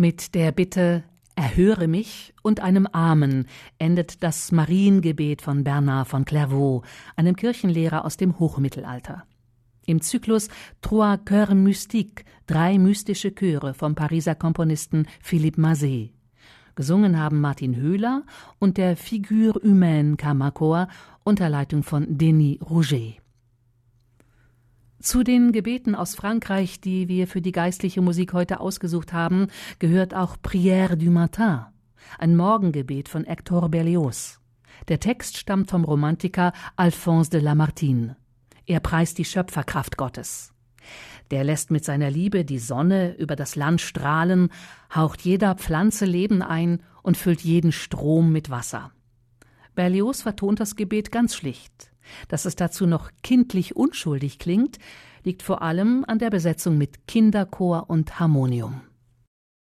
Mit der Bitte »Erhöre mich« und einem Amen endet das Mariengebet von Bernard von Clairvaux, einem Kirchenlehrer aus dem Hochmittelalter. Im Zyklus Trois Chœurs Mystiques, 3 mystische Chöre vom Pariser Komponisten Philippe Mazet. Gesungen haben Martin Höhler und der Figure Humaine Kammerchor unter Leitung von Denis Rouget. Zu den Gebeten aus Frankreich, die wir für die geistliche Musik heute ausgesucht haben, gehört auch Prière du Matin, ein Morgengebet von Hector Berlioz. Der Text stammt vom Romantiker Alphonse de Lamartine. Er preist die Schöpferkraft Gottes. Der lässt mit seiner Liebe die Sonne über das Land strahlen, haucht jeder Pflanze Leben ein und füllt jeden Strom mit Wasser. Berlioz vertont das Gebet ganz schlicht. Dass es dazu noch kindlich unschuldig klingt, liegt vor allem an der Besetzung mit Kinderchor und Harmonium.